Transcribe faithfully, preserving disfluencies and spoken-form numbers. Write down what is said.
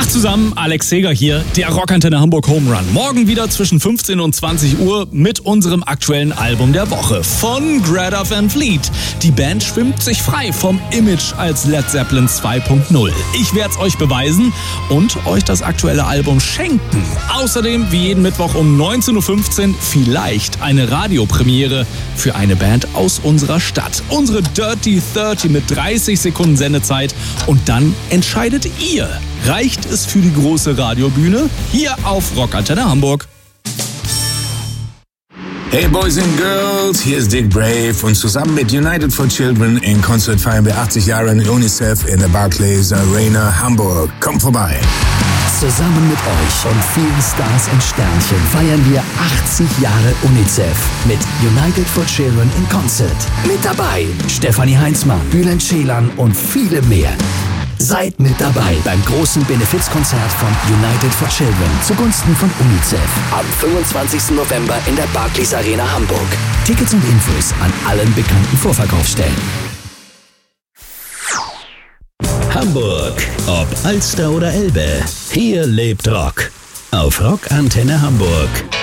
Tag zusammen, Alex Seger hier, der Rockantenne Hamburg Home Run. Morgen wieder zwischen fünfzehn und zwanzig Uhr mit unserem aktuellen Album der Woche von Greta Van Fleet. Die Band schwimmt sich frei vom Image als Led Zeppelin zwei Punkt null. Ich werde es euch beweisen und euch das aktuelle Album schenken. Außerdem, wie jeden Mittwoch um neunzehn Uhr fünfzehn, vielleicht eine Radiopremiere für eine Band aus unserer Stadt. Unsere Dirty dreißig mit dreißig Sekunden Sendezeit und dann entscheidet ihr. Reicht es für die große Radiobühne? Hier auf Rockantenne Hamburg. Hey Boys and Girls, hier ist Dick Brave und zusammen mit United for Children in Konzert feiern wir achtzig Jahre UNICEF in der Barclays Arena Hamburg. Kommt vorbei! Zusammen mit euch und vielen Stars und Sternchen feiern wir achtzig Jahre UNICEF mit United for Children in Konzert. Mit dabei Stefanie Heinzmann, Bülent Ceylan und viele mehr. Seid mit dabei beim großen Benefizkonzert von United for Children zugunsten von UNICEF am fünfundzwanzigsten November in der Barclays Arena Hamburg. Tickets und Infos an allen bekannten Vorverkaufsstellen. Hamburg, ob Alster oder Elbe, hier lebt Rock. Auf Rockantenne Hamburg.